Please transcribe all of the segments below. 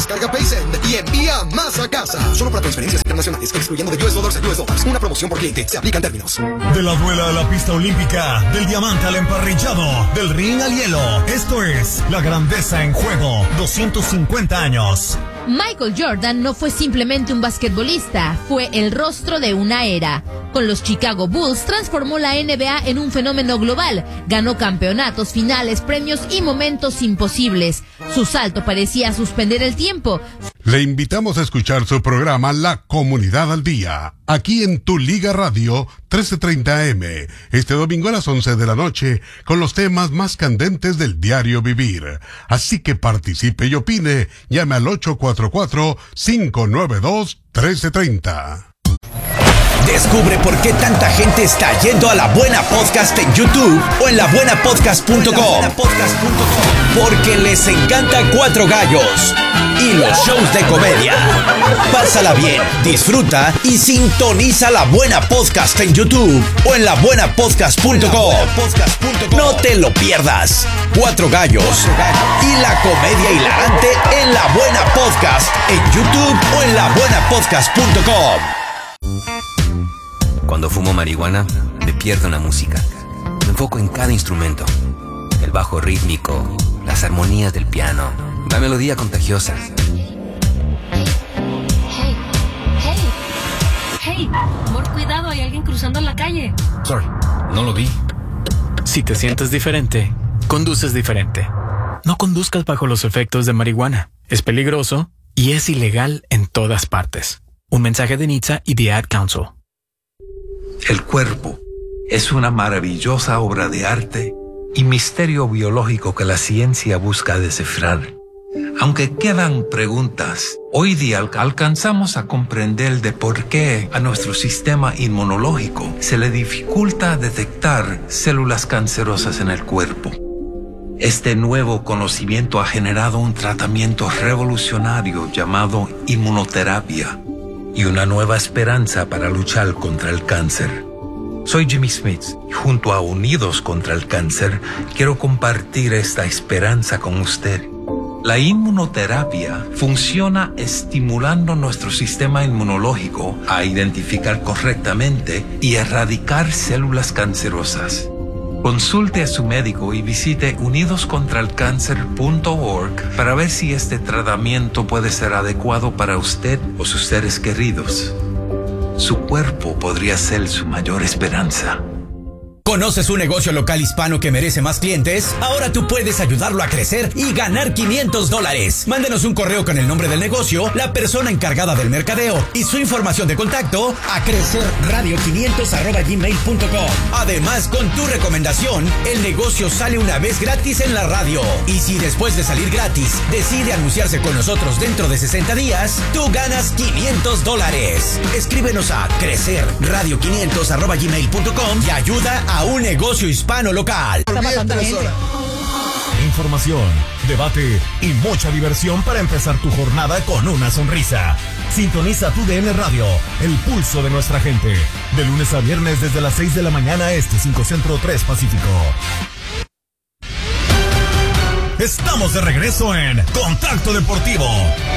Descarga PaySend y envía más a casa. Solo para transferencias internacionales, excluyendo de US dollars a US dollars. Una promoción por cliente. Se aplican términos. De la duela a la pista olímpica, del diamante al emparrillado, del ring al hielo. Esto es La Grandeza en Juego. 250 años. Michael Jordan no fue simplemente un basquetbolista, fue el rostro de una era. Con los Chicago Bulls transformó la NBA en un fenómeno global, ganó campeonatos, finales, premios y momentos imposibles. Su salto parecía suspender el tiempo. Le invitamos a escuchar su programa La Comunidad al Día, aquí en Tu Liga Radio 1330 AM, este domingo a las 11 de la noche, con los temas más candentes del diario vivir. Así que participe y opine, llame al 844-592-1330. Descubre por qué tanta gente está yendo a La Buena Podcast en YouTube o en labuenapodcast.com. Porque les encanta Cuatro Gallos y los shows de comedia. Pásala bien, disfruta y sintoniza La Buena Podcast en YouTube o en labuenapodcast.com. No te lo pierdas. Cuatro Gallos y la comedia hilarante en La Buena Podcast en YouTube o en labuenapodcast.com. Cuando fumo marihuana, me pierdo en la música. Me enfoco en cada instrumento. El bajo rítmico, las armonías del piano, la melodía contagiosa. Hey, amor, cuidado, hay alguien cruzando la calle. Sorry, no lo vi. Si te sientes diferente, conduces diferente. No conduzcas bajo los efectos de marihuana. Es peligroso y es ilegal en todas partes. Un mensaje de NHTSA y The Ad Council. El cuerpo es una maravillosa obra de arte y misterio biológico que la ciencia busca descifrar. Aunque quedan preguntas, hoy día alcanzamos a comprender de por qué a nuestro sistema inmunológico se le dificulta detectar células cancerosas en el cuerpo. Este nuevo conocimiento ha generado un tratamiento revolucionario llamado inmunoterapia y una nueva esperanza para luchar contra el cáncer. Soy Jimmy Smith y junto a Unidos contra el Cáncer quiero compartir esta esperanza con usted. La inmunoterapia funciona estimulando nuestro sistema inmunológico a identificar correctamente y erradicar células cancerosas. Consulte a su médico y visite unidoscontralcancer.org para ver si este tratamiento puede ser adecuado para usted o sus seres queridos. Su cuerpo podría ser su mayor esperanza. ¿Conoces un negocio local hispano que merece más clientes? Ahora tú puedes ayudarlo a crecer y ganar $500. Mándenos un correo con el nombre del negocio, la persona encargada del mercadeo y su información de contacto a crecerradio500@gmail.com. Además, con tu recomendación, el negocio sale una vez gratis en la radio. Y si después de salir gratis decide anunciarse con nosotros dentro de 60 días, tú ganas $500. Escríbenos a crecerradio500@gmail.com y ayuda a un negocio hispano local. Información, debate y mucha diversión para empezar tu jornada con una sonrisa. Sintoniza tu DN Radio, el pulso de nuestra gente. De lunes a viernes desde las 6 de la mañana este, 5 Centro, 3 Pacífico. Estamos de regreso en Contacto Deportivo.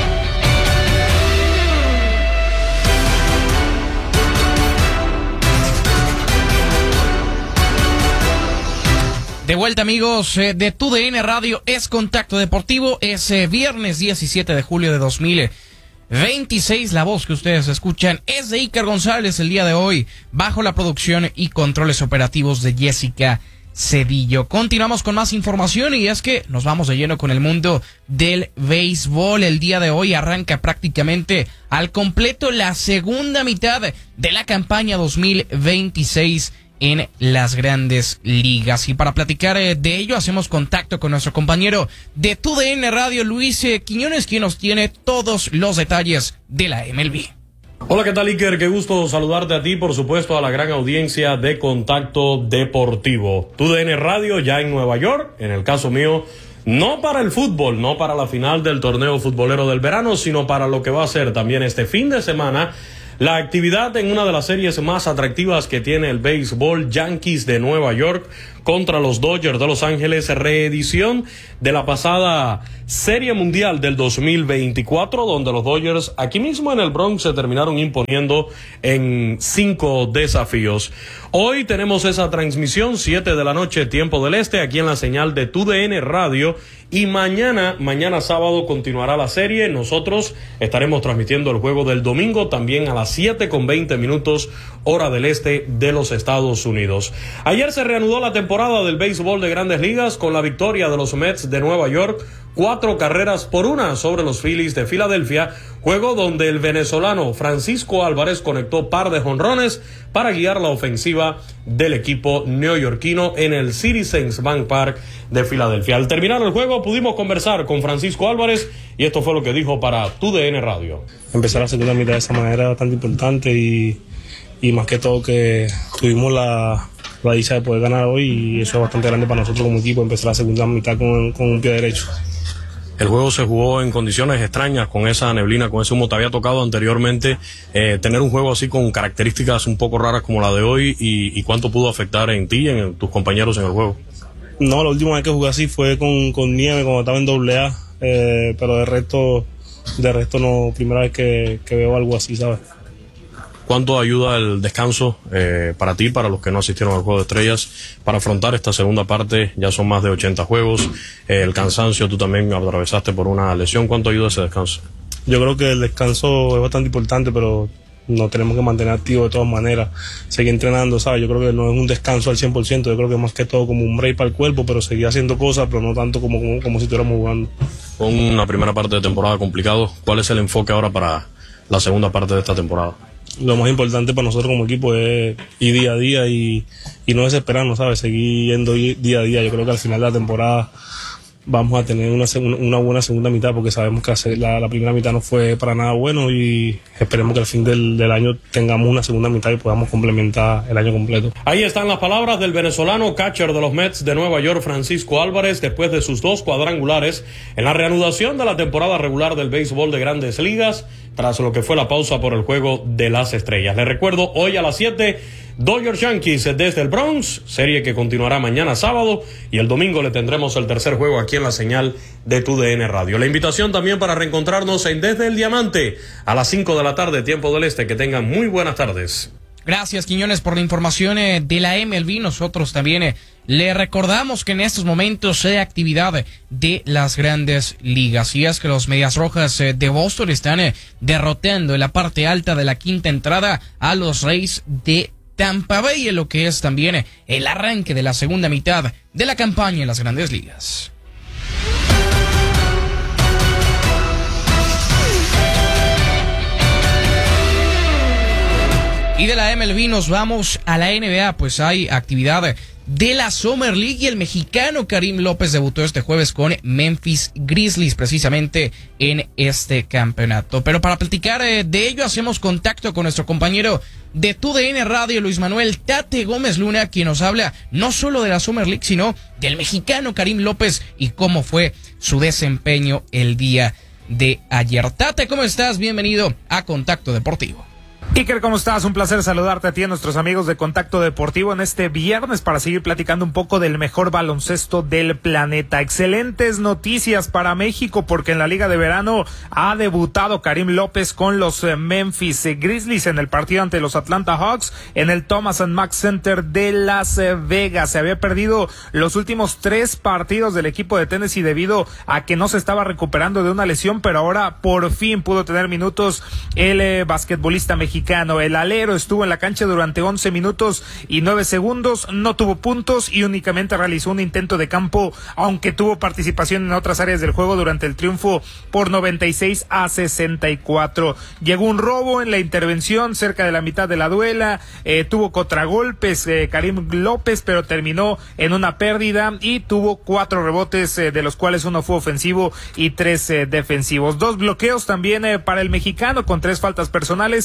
De vuelta, amigos, de Tu DN Radio, es Contacto Deportivo, es viernes 17 de julio de 2026. La voz que ustedes escuchan es de Iker González el día de hoy, bajo la producción y controles operativos de Jessica Cedillo. Continuamos con más información y es que nos vamos de lleno con el mundo del béisbol. El día de hoy arranca prácticamente al completo la segunda mitad de la campaña 2026 en las grandes ligas. Y para platicar de ello, hacemos contacto con nuestro compañero de Tu DN Radio, Luis Quiñones, quien nos tiene todos los detalles de la MLB. Hola, ¿qué tal, Iker? Qué gusto saludarte a ti, por supuesto, a la gran audiencia de Contacto Deportivo. Tu DN Radio ya en Nueva York, en el caso mío, no para el fútbol, no para la final del torneo futbolero del verano, sino para lo que va a ser también este fin de semana la actividad en una de las series más atractivas que tiene el béisbol, Yankees de Nueva York contra los Dodgers de Los Ángeles, reedición de la pasada Serie Mundial del 2024, donde los Dodgers aquí mismo en el Bronx se terminaron imponiendo en 5 desafíos. Hoy tenemos esa transmisión, 7 de la noche, tiempo del este, aquí en la señal de TUDN Radio, y mañana sábado continuará la serie. Nosotros estaremos transmitiendo el juego del domingo también a las 7:20 hora del este de los Estados Unidos. Ayer se reanudó la temporada del béisbol de Grandes Ligas con la victoria de los Mets de Nueva York, 4-1 sobre los Phillies de Filadelfia, juego donde el venezolano Francisco Álvarez conectó par de jonrones para guiar la ofensiva del equipo neoyorquino en el Citizens Bank Park de Filadelfia. Al terminar el juego pudimos conversar con Francisco Álvarez y esto fue lo que dijo para TUDN Radio. Empezar la segunda mitad de esa manera es bastante importante y más que todo que tuvimos la dicha de poder ganar hoy, y eso es bastante grande para nosotros como equipo, empezar la segunda mitad con un pie derecho. El juego se jugó en condiciones extrañas, con esa neblina, con ese humo. ¿Te había tocado anteriormente tener un juego así con características un poco raras como la de hoy, y cuánto pudo afectar en ti y en tus compañeros en el juego? No, la última vez que jugué así fue con nieve cuando estaba en AA, pero de resto no, primera vez que veo algo así, ¿sabes? ¿Cuánto ayuda el descanso para ti, para los que no asistieron al Juego de Estrellas, para afrontar esta segunda parte? Ya son más de 80 juegos, el cansancio, tú también atravesaste por una lesión. ¿Cuánto ayuda ese descanso? Yo creo que el descanso es bastante importante, pero nos tenemos que mantener activos de todas maneras, seguir entrenando, ¿sabes? Yo creo que no es un descanso al 100%, yo creo que más que todo como un break para el cuerpo, pero seguir haciendo cosas, pero no tanto como si estuviéramos jugando. Con una primera parte de temporada complicado, ¿cuál es el enfoque ahora para la segunda parte de esta temporada? Lo más importante para nosotros como equipo es ir día a día y no desesperarnos, ¿sabes? Seguir yendo día a día. Yo creo que al final de la temporada vamos a tener una buena segunda mitad, porque sabemos que la primera mitad no fue para nada bueno, y esperemos que al fin del año tengamos una segunda mitad y podamos complementar el año completo. Ahí están las palabras del venezolano catcher de los Mets de Nueva York, Francisco Álvarez, después de sus 2 cuadrangulares en la reanudación de la temporada regular del béisbol de Grandes Ligas, tras lo que fue la pausa por el Juego de las Estrellas. Les recuerdo, hoy a las 7, Dodgers Yankees desde el Bronx, serie que continuará mañana sábado, y el domingo le tendremos el tercer juego aquí en la señal de TUDN Radio. La invitación también para reencontrarnos en Desde el Diamante a las 5 de la tarde, tiempo del este. Que tengan muy buenas tardes. Gracias, Quiñones, por la información de la MLB. Nosotros también le recordamos que en estos momentos hay actividad de las Grandes Ligas, y es que los Medias Rojas de Boston están derrotando en la parte alta de la quinta entrada a los Rays de Tampa Bay, en lo que es también el arranque de la segunda mitad de la campaña en las Grandes Ligas. Y de la MLB nos vamos a la NBA, pues hay actividad de la Summer League, y el mexicano Karim López debutó este jueves con Memphis Grizzlies, precisamente en este campeonato. Pero para platicar de ello, hacemos contacto con nuestro compañero de TUDN Radio, Luis Manuel Tate Gómez Luna, quien nos habla no solo de la Summer League, sino del mexicano Karim López y cómo fue su desempeño el día de ayer. Tate, ¿cómo estás? Bienvenido a Contacto Deportivo. Iker, ¿cómo estás? Un placer saludarte a ti y a nuestros amigos de Contacto Deportivo en este viernes para seguir platicando un poco del mejor baloncesto del planeta. Excelentes noticias para México, porque en la Liga de Verano ha debutado Karim López con los Memphis Grizzlies en el partido ante los Atlanta Hawks en el Thomas & Mack Center de Las Vegas. Se había perdido los últimos 3 partidos del equipo de Tennessee debido a que no se estaba recuperando de una lesión, pero ahora por fin pudo tener minutos el basquetbolista mexicano. El alero estuvo en la cancha durante 11 minutos y 9 segundos, no tuvo puntos y únicamente realizó un intento de campo, aunque tuvo participación en otras áreas del juego durante el triunfo por 96-64. Llegó un robo en la intervención cerca de la mitad de la duela, tuvo contragolpes Karim López, pero terminó en una pérdida y tuvo 4 rebotes, de los cuales uno fue ofensivo y 3 defensivos. 2 bloqueos también para el mexicano, con 3 faltas personales y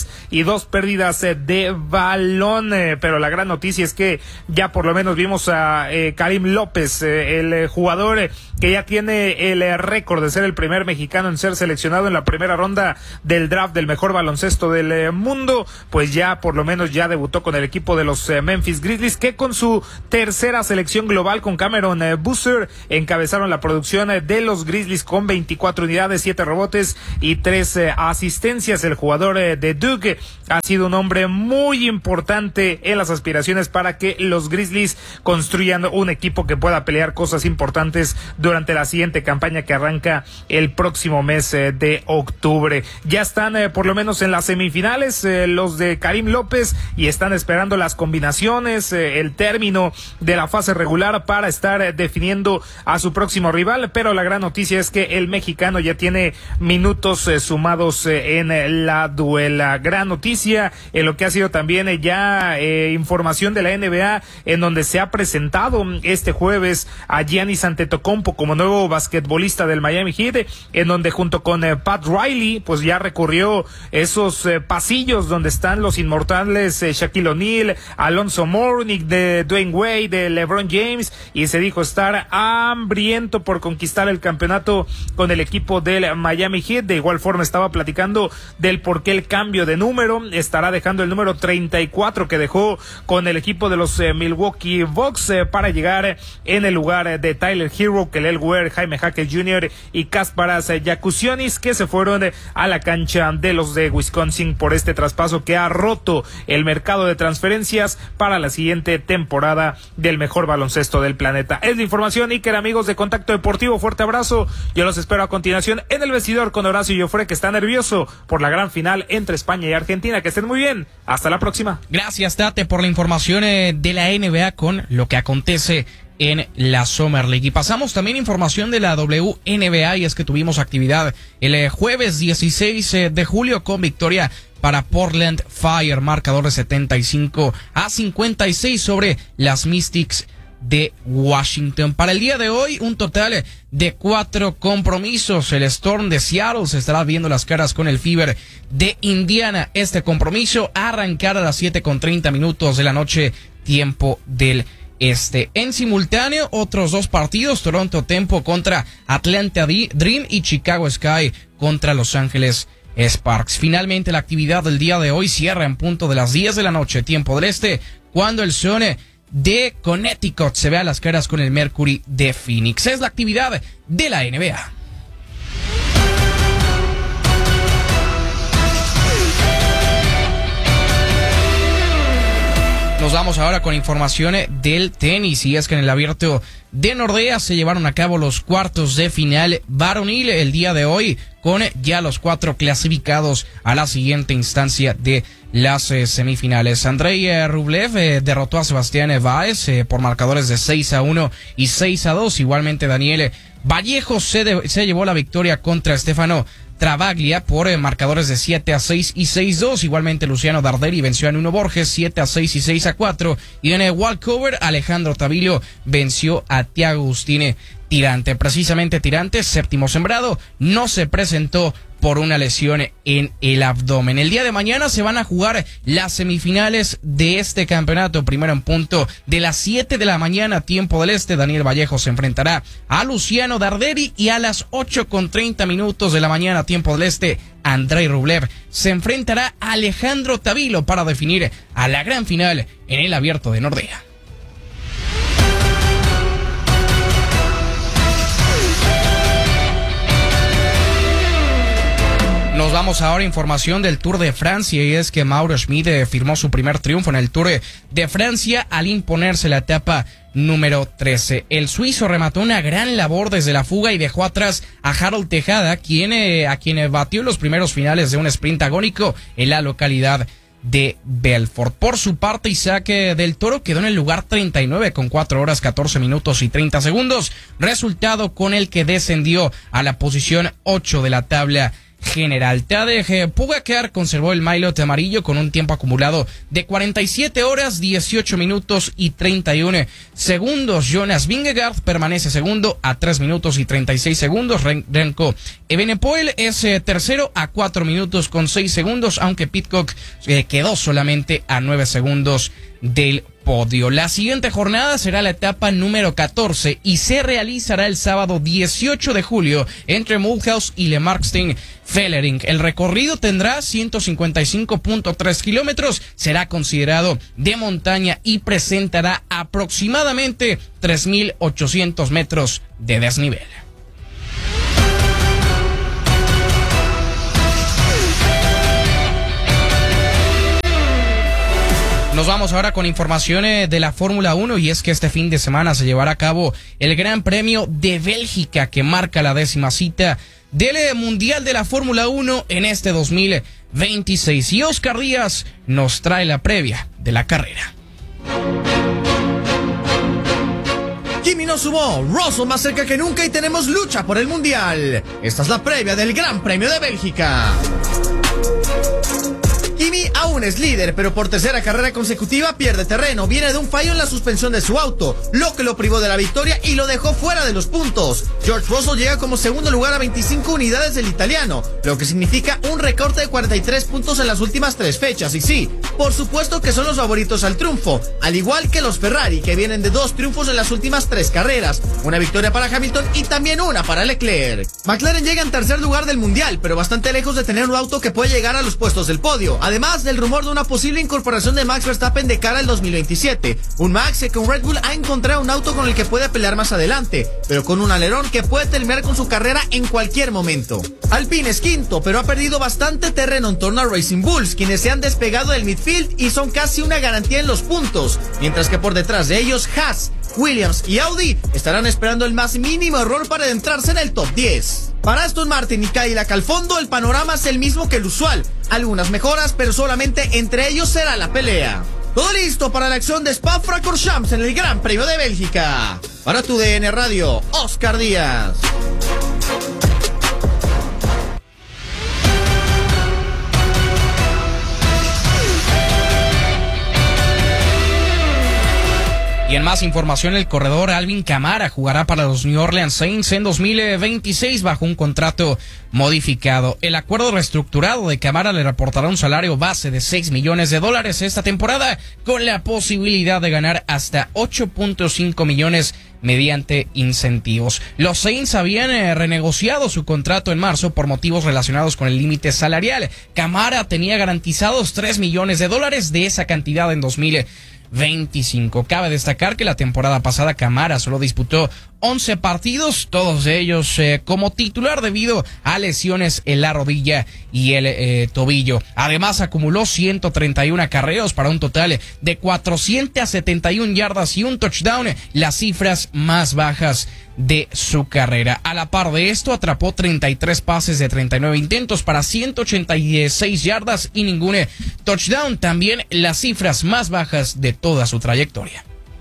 2 pérdidas de balón, pero la gran noticia es que ya por lo menos vimos a Karim López, el jugador que ya tiene el récord de ser el primer mexicano en ser seleccionado en la primera ronda del draft del mejor baloncesto del mundo, pues ya por lo menos ya debutó con el equipo de los Memphis Grizzlies, que con su tercera selección global con Cameron Boozer encabezaron la producción de los Grizzlies con 24 unidades, 7 rebotes y 3 asistencias. El jugador de Duke ha sido un hombre muy importante en las aspiraciones para que los Grizzlies construyan un equipo que pueda pelear cosas importantes durante la siguiente campaña que arranca el próximo mes de octubre. Ya están por lo menos en las semifinales los de Karim López y están esperando las combinaciones, el término de la fase regular para estar definiendo a su próximo rival, pero la gran noticia es que el mexicano ya tiene minutos sumados en la duela. Gran noticia en lo que ha sido también ya información de la NBA, en donde se ha presentado este jueves a Giannis Antetokounmpo como nuevo basquetbolista del Miami Heat, en donde junto con Pat Riley pues ya recorrió esos pasillos donde están los inmortales Shaquille O'Neal, Alonzo Mourning, de Dwayne Wade, de LeBron James, y se dijo estar hambriento por conquistar el campeonato con el equipo del Miami Heat. De igual forma estaba platicando del por qué el cambio de número, estará dejando el número 34 que dejó con el equipo de los Milwaukee Bucks para llegar en el lugar de Tyler Hero, Kelly Ware, Jaime Jaquez Jr. y Kasparas Jakusionis, que se fueron a la cancha de los de Wisconsin por este traspaso que ha roto el mercado de transferencias para la siguiente temporada del mejor baloncesto del planeta. Es la información, Iker, amigos de Contacto Deportivo, fuerte abrazo. Yo los espero a continuación en el vestidor con Horacio Joffre, que está nervioso por la gran final entre España y Argentina. Que estén muy bien, hasta la próxima. Gracias, Tate, por la información de la NBA con lo que acontece en la Summer League. Y pasamos también información de la WNBA, y es que tuvimos actividad el jueves 16 de julio con victoria para Portland Fire, marcador de 75-56 sobre las Mystics de Washington. Para el día de hoy, un total de 4 compromisos. El Storm de Seattle se estará viendo las caras con el Fever de Indiana. Este compromiso arrancará a las 7:30 de la noche, tiempo del este. En simultáneo, otros 2 partidos: Toronto Tempo contra Atlanta Dream y Chicago Sky contra Los Ángeles Sparks. Finalmente, la actividad del día de hoy cierra en punto de las 10 de la noche, tiempo del este, cuando el Sun de Connecticut se ve a las caras con el Mercury de Phoenix. Es la actividad de la NBA. Nos vamos ahora con informaciones del tenis, y es que en el Abierto de Nordea se llevaron a cabo los cuartos de final varonil el día de hoy, con ya los 4 clasificados a la siguiente instancia de las semifinales. Andrei Rublev derrotó a Sebastián Báez por marcadores de 6-1 y 6-2. Igualmente Daniel Vallejo se llevó la victoria contra Stefano Travaglia por marcadores de 7-6 y 6-2. Igualmente Luciano Darderi venció a Nuno Borges 7-6 y 6-4. Y en el walkover, Alejandro Tavillo venció a Thiago Agustine Tirante. Precisamente Tirante, séptimo sembrado, no se presentó por una lesión en el abdomen. El día de mañana se van a jugar las semifinales de este campeonato. Primero en punto de las 7 de la mañana, tiempo del este, Daniel Vallejo se enfrentará a Luciano Darderi, y a las 8:30 de la mañana, tiempo del este, Andrei Rublev se enfrentará a Alejandro Tavillo para definir a la gran final en el Abierto de Nordea. Nos vamos ahora a información del Tour de Francia, y es que Mauro Schmid firmó su primer triunfo en el Tour de Francia al imponerse la etapa número 13. El suizo remató una gran labor desde la fuga y dejó atrás a Harold Tejada, a quien batió en los primeros finales de un sprint agónico en la localidad de Belfort. Por su parte, Isaac del Toro quedó en el lugar 39 con 4 horas 14 minutos y 30 segundos, resultado con el que descendió a la posición 8 de la tabla general. Tadej Pogačar conservó el maillot amarillo con un tiempo acumulado de 47 horas, 18 minutos y 31 segundos. Jonas Vingegaard permanece segundo a 3 minutos y 36 segundos. Remco Evenepoel es tercero a 4 minutos con 6 segundos, aunque Pidcock quedó solamente a 9 segundos del podio. La siguiente jornada será la etapa número 14 y se realizará el sábado 18 de julio entre Mulhouse y Le Markstein-Fellering. El recorrido tendrá 155.3 kilómetros, será considerado de montaña y presentará aproximadamente 3.800 metros de desnivel. Nos vamos ahora con informaciones de la Fórmula 1 y es que este fin de semana se llevará a cabo el Gran Premio de Bélgica que marca la 10ª cita del Mundial de la Fórmula 1 en este 2026. Y Oscar Díaz nos trae la previa de la carrera. Kimi no sumó, Russell más cerca que nunca y tenemos lucha por el Mundial. Esta es la previa del Gran Premio de Bélgica. Kimi aún es líder, pero por tercera carrera consecutiva pierde terreno. Viene de un fallo en la suspensión de su auto, lo que lo privó de la victoria y lo dejó fuera de los puntos. George Russell llega como segundo lugar a 25 unidades del italiano, lo que significa un recorte de 43 puntos en las últimas 3 fechas. Y sí, por supuesto que son los favoritos al triunfo, al igual que los Ferrari, que vienen de 2 triunfos en las últimas 3 carreras. Una victoria para Hamilton y también una para Leclerc. McLaren llega en tercer lugar del Mundial, pero bastante lejos de tener un auto que puede llegar a los puestos del podio. Además del rumor de una posible incorporación de Max Verstappen de cara al 2027. Un Max que con Red Bull ha encontrado un auto con el que puede pelear más adelante, pero con un alerón que puede terminar con su carrera en cualquier momento. Alpine es quinto, pero ha perdido bastante terreno en torno a Racing Bulls, quienes se han despegado del midfield y son casi una garantía en los puntos, mientras que por detrás de ellos Haas, Williams y Audi estarán esperando el más mínimo error para adentrarse en el top 10. Para Aston Martin y Cadillac al fondo, el panorama es el mismo que el usual. Algunas mejoras, pero solamente entre ellos será la pelea. Todo listo para la acción de Spa-Francorchamps en el Gran Premio de Bélgica. Para tu DN Radio, Oscar Díaz. Y en más información, el corredor Alvin Kamara jugará para los New Orleans Saints en 2026 bajo un contrato modificado. El acuerdo reestructurado de Kamara le reportará un salario base de $6 millones esta temporada, con la posibilidad de ganar hasta 8.5 millones mediante incentivos. Los Saints habían renegociado su contrato en marzo por motivos relacionados con el límite salarial. Kamara tenía garantizados $3 millones de esa cantidad en 2025. Cabe destacar que la temporada pasada Kamara solo disputó 11 partidos, todos ellos como titular debido a lesiones en la rodilla y el tobillo. Además acumuló 131 acarreos para un total de 471 yardas y un touchdown, las cifras más bajas de su carrera. A la par de esto, atrapó 33 pases de 39 intentos para 186 yardas y ningún touchdown, también las cifras más bajas de toda su trayectoria.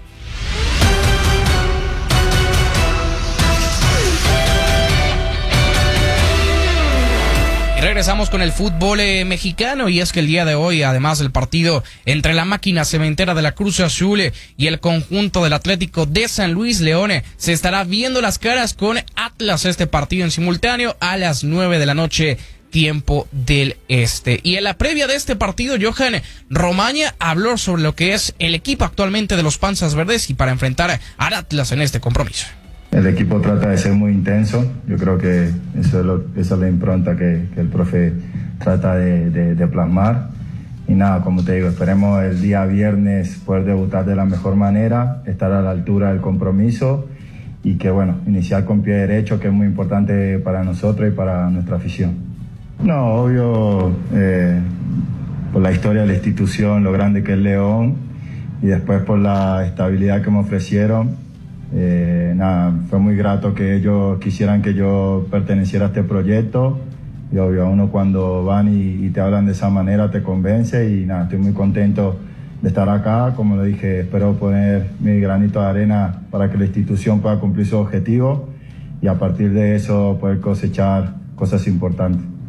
Regresamos con el fútbol mexicano y es que el día de hoy, además del partido entre la máquina cementera de la Cruz Azul y el conjunto del Atlético de San Luis León, se estará viendo las caras con Atlas, este partido en simultáneo a las 9 de la noche, tiempo del este. Y en la previa de este partido, Johan Romaña habló sobre lo que es el equipo actualmente de los Panzas Verdes y para enfrentar al Atlas en este compromiso. El equipo trata de ser muy intenso, yo creo que esa es la impronta que el profe trata de plasmar. Y nada, como te digo, esperemos el día viernes poder debutar de la mejor manera, estar a la altura del compromiso y que bueno, iniciar con pie derecho, que es muy importante para nosotros y para nuestra afición. No, obvio, por la historia de la institución, lo grande que es León y después por la estabilidad que me ofrecieron. Nada, fue muy grato que ellos quisieran que yo perteneciera a este proyecto y obvio, uno cuando van y te hablan de esa manera te convence y nada, estoy muy contento de estar acá. Como le dije, espero poner mi granito de arena para que la institución pueda cumplir su objetivo y a partir de eso poder cosechar cosas importantes.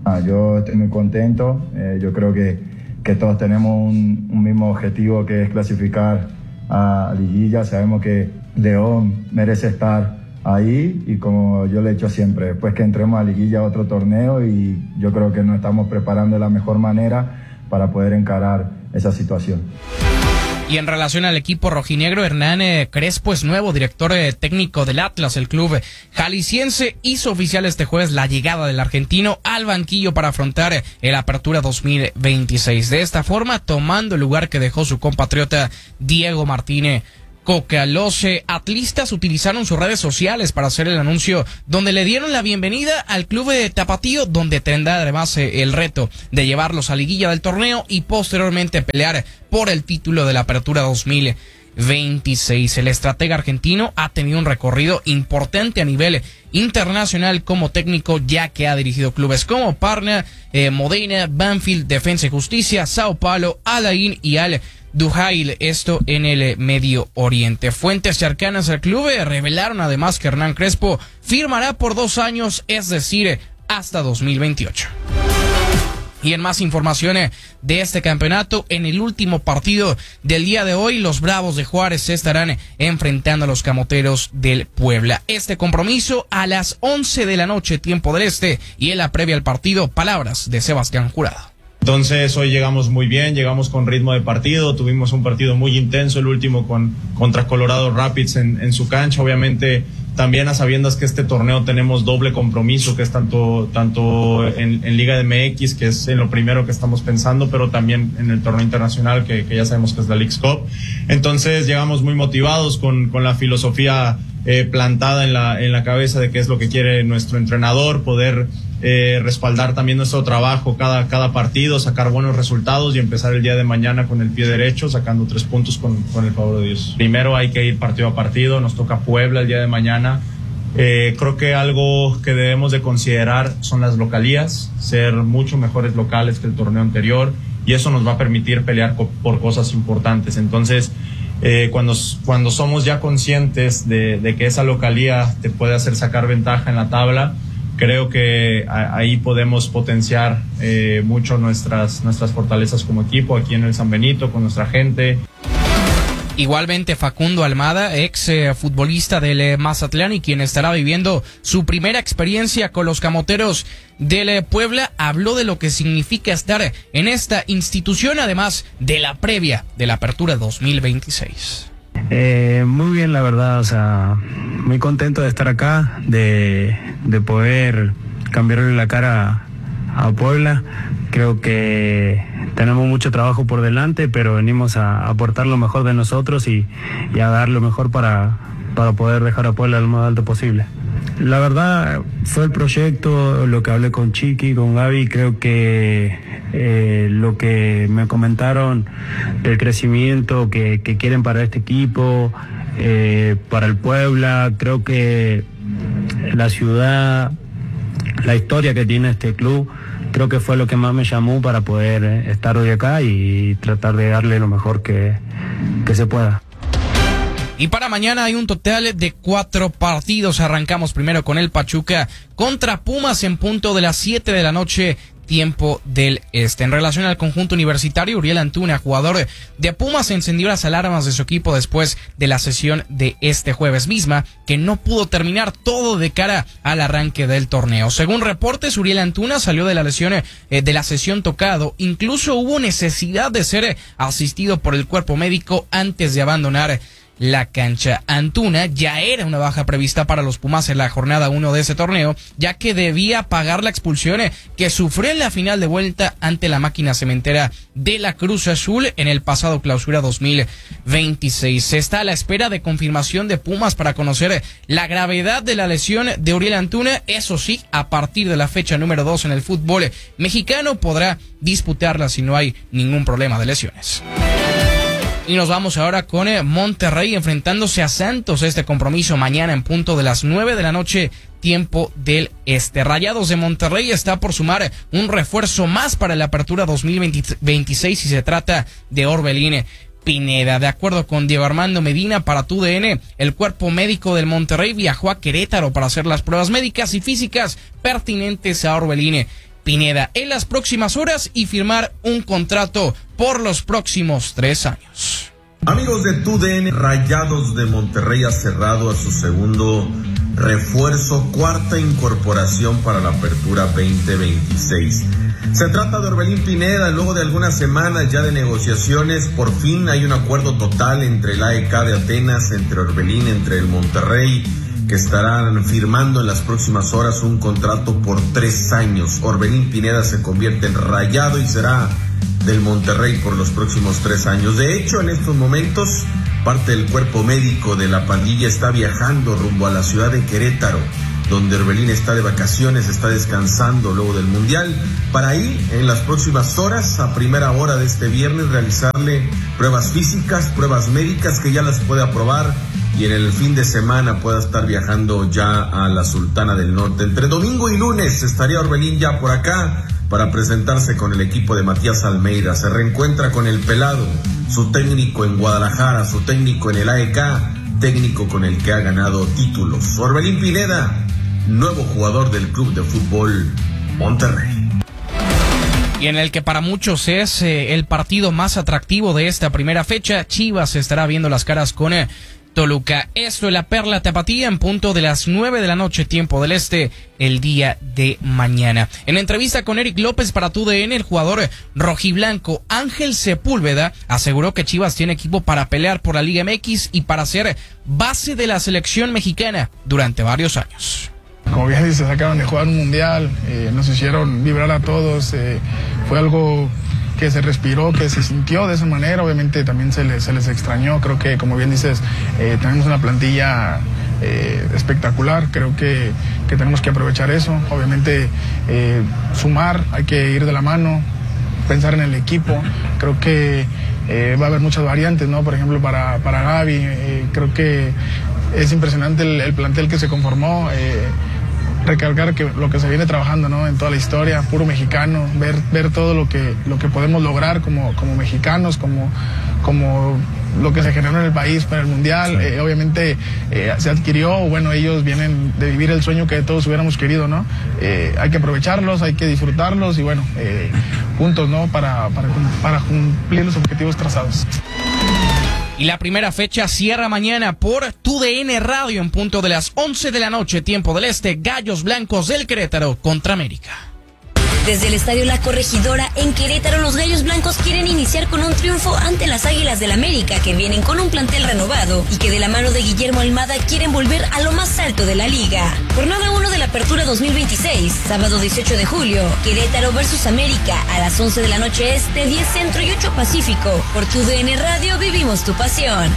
Yo estoy muy contento. Yo creo que todos tenemos un mismo objetivo, que es clasificar a liguilla. Sabemos que León merece estar ahí, y como yo le he dicho siempre, después que entremos a liguilla, otro torneo, y yo creo que nos estamos preparando de la mejor manera para poder encarar esa situación. Y en relación al equipo rojinegro, Hernán Crespo es nuevo director técnico del Atlas. El club jalisciense hizo oficial este jueves la llegada del argentino al banquillo para afrontar el Apertura 2026. De esta forma, tomando el lugar que dejó su compatriota Diego Martínez Coca. Los atlistas utilizaron sus redes sociales para hacer el anuncio, donde le dieron la bienvenida al club de Tapatío, donde tendrá además el reto de llevarlos a liguilla del torneo y posteriormente pelear por el título de la Apertura 2026. El estratega argentino ha tenido un recorrido importante a nivel internacional como técnico, ya que ha dirigido clubes como Parma, Modena, Banfield, Defensa y Justicia, Sao Paulo, Alain y Al Duhail, esto en el Medio Oriente. Fuentes cercanas al club revelaron además que Hernán Crespo firmará por 2 años, es decir, hasta 2028. Y en más información de este campeonato, en el último partido del día de hoy, los Bravos de Juárez se estarán enfrentando a los Camoteros del Puebla. Este compromiso a las 11 de la noche, tiempo del este, y en la previa al partido, palabras de Sebastián Jurado. Entonces hoy llegamos muy bien, llegamos con ritmo de partido, tuvimos un partido muy intenso, el último contra Colorado Rapids en su cancha. Obviamente también a sabiendas que este torneo tenemos doble compromiso, que es tanto en Liga de MX, que es en lo primero que estamos pensando, pero también en el torneo internacional que ya sabemos que es la Leagues Cup. Entonces llegamos muy motivados con la filosofía plantada en la cabeza de qué es lo que quiere nuestro entrenador, poder respaldar también nuestro trabajo cada partido, sacar buenos resultados y empezar el día de mañana con el pie derecho, sacando 3 puntos con el favor de Dios. Primero hay que ir partido a partido, nos toca Puebla el día de mañana. Creo que algo que debemos de considerar son las localías, ser mucho mejores locales que el torneo anterior, y eso nos va a permitir pelear por cosas importantes. Entonces cuando somos ya conscientes de que esa localía te puede hacer sacar ventaja en la tabla, creo que ahí podemos potenciar mucho nuestras fortalezas como equipo aquí en el San Benito, con nuestra gente. Igualmente Facundo Almada, ex futbolista del Mazatlán y quien estará viviendo su primera experiencia con los Camoteros del Puebla, habló de lo que significa estar en esta institución, además de la previa de la Apertura 2026. Muy bien, la verdad, o sea, muy contento de estar acá, de poder cambiarle la cara a Puebla. Creo que tenemos mucho trabajo por delante, pero venimos a aportar lo mejor de nosotros y a dar lo mejor para poder dejar a Puebla lo más alto posible. La verdad fue el proyecto, lo que hablé con Chiqui, con Gaby. Creo que lo que me comentaron del crecimiento que quieren para este equipo, para el Puebla, creo que la ciudad, la historia que tiene este club, creo que fue lo que más me llamó para poder estar hoy acá y tratar de darle lo mejor que se pueda. Y para mañana hay un total de 4 partidos. Arrancamos primero con el Pachuca contra Pumas en punto de las 7 de la noche, tiempo del este. En relación al conjunto universitario, Uriel Antuna, jugador de Pumas, encendió las alarmas de su equipo después de la sesión de este jueves misma, que no pudo terminar, todo de cara al arranque del torneo. Según reportes, Uriel Antuna salió de la sesión tocado. Incluso hubo necesidad de ser asistido por el cuerpo médico antes de abandonar la cancha. Antuna ya era una baja prevista para los Pumas en la jornada 1 de ese torneo, ya que debía pagar la expulsión que sufrió en la final de vuelta ante la máquina cementera de la Cruz Azul en el pasado clausura 2026. Se está a la espera de confirmación de Pumas para conocer la gravedad de la lesión de Uriel Antuna. Eso sí, a partir de la fecha número 2 en el fútbol mexicano podrá disputarla si no hay ningún problema de lesiones. Y nos vamos ahora con Monterrey enfrentándose a Santos. Este compromiso mañana en punto de las 9 de la noche, tiempo del este. Rayados de Monterrey está por sumar un refuerzo más para la Apertura 2026 y se trata de Orbelín Pineda. De acuerdo con Diego Armando Medina para TUDN, el cuerpo médico del Monterrey viajó a Querétaro para hacer las pruebas médicas y físicas pertinentes a Orbelín Pineda en las próximas horas y firmar un contrato por los próximos 3 años. Amigos de TUDN, Rayados de Monterrey ha cerrado a su segundo refuerzo, cuarta incorporación para la apertura 2026. Se trata de Orbelín Pineda. Luego de algunas semanas ya de negociaciones, por fin hay un acuerdo total entre el AEK de Atenas, entre Orbelín, entre el Monterrey, que estarán firmando en las próximas horas un contrato por 3 años. Orbelín Pineda se convierte en Rayado y será del Monterrey por los próximos 3 años. De hecho, en estos momentos, parte del cuerpo médico de la pandilla está viajando rumbo a la ciudad de Querétaro, donde Orbelín está de vacaciones, está descansando luego del Mundial, para ahí, en las próximas horas, a primera hora de este viernes, realizarle pruebas físicas, pruebas médicas que ya las puede aprobar, y en el fin de semana pueda estar viajando ya a la Sultana del Norte. Entre domingo y lunes estaría Orbelín ya por acá para presentarse con el equipo de Matías Almeida. Se reencuentra con el Pelado, su técnico en Guadalajara, su técnico en el AEK, técnico con el que ha ganado títulos. Orbelín Pineda, nuevo jugador del Club de Fútbol Monterrey. Y en el que para muchos es el partido más atractivo de esta primera fecha, Chivas estará viendo las caras con Toluca. Esto es la Perla Tapatía en punto de las 9 de la noche, tiempo del este, el día de mañana. En entrevista con Eric López para TUDN, el jugador rojiblanco Ángel Sepúlveda aseguró que Chivas tiene equipo para pelear por la Liga MX y para ser base de la selección mexicana durante varios años. Como bien dices, acaban de jugar un mundial, nos hicieron vibrar a todos, fue algo que se respiró, que se sintió de esa manera. Obviamente también se les extrañó. Creo que, como bien dices, tenemos una plantilla espectacular. Creo que tenemos que aprovechar eso. Obviamente sumar, hay que ir de la mano, pensar en el equipo. Creo que va a haber muchas variantes, ¿no? Por ejemplo, para Gaby, creo que es impresionante el plantel que se conformó. Recalcar que lo que se viene trabajando, ¿no? En toda la historia, puro mexicano, ver todo lo que podemos lograr como mexicanos, como lo que se generó en el país para el Mundial. Obviamente se adquirió, bueno, ellos vienen de vivir el sueño que todos hubiéramos querido, ¿no? Hay que aprovecharlos, hay que disfrutarlos y bueno, juntos, ¿no? Para cumplir los objetivos trazados. Y la primera fecha cierra mañana por TUDN Radio en punto de las 11 de la noche, tiempo del este, Gallos Blancos del Querétaro contra América. Desde el Estadio La Corregidora en Querétaro, los Gallos Blancos quieren iniciar con un triunfo ante las Águilas del América, que vienen con un plantel renovado y que de la mano de Guillermo Almada quieren volver a lo más alto de la liga. Jornada 1 de la Apertura 2026, sábado 18 de julio, Querétaro versus América a las 11 de la noche este, 10 Centro y 8 Pacífico. Por TUDN Radio vivimos tu pasión.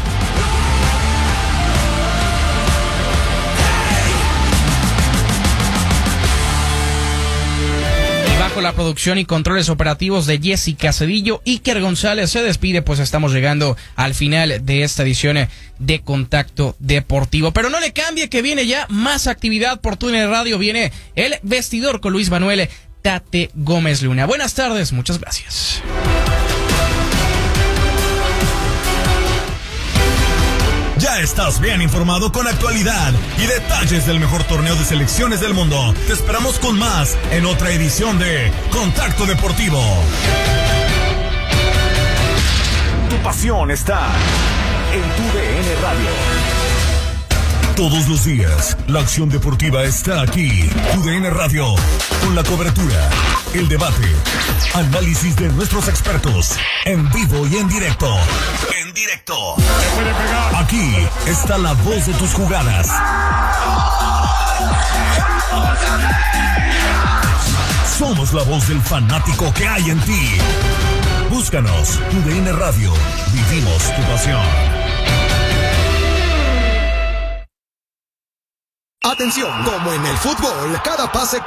Bajo la producción y controles operativos de Jessica Cedillo, Iker González se despide, pues estamos llegando al final de esta edición de Contacto Deportivo. Pero no le cambie, que viene ya más actividad por TUDN Radio. Viene El Vestidor con Luis Manuel Tate Gómez Luna. Buenas tardes, muchas gracias. Ya estás bien informado con actualidad y detalles del mejor torneo de selecciones del mundo. Te esperamos con más en otra edición de Contacto Deportivo. Tu pasión está en TUDN Radio. Todos los días, la acción deportiva está aquí. TUDN Radio, con la cobertura, el debate, análisis de nuestros expertos, en vivo y en directo. Aquí está la voz de tus jugadas. Somos la voz del fanático que hay en ti. Búscanos, TUDN Radio. Vivimos tu pasión. Atención, como en el fútbol, cada pase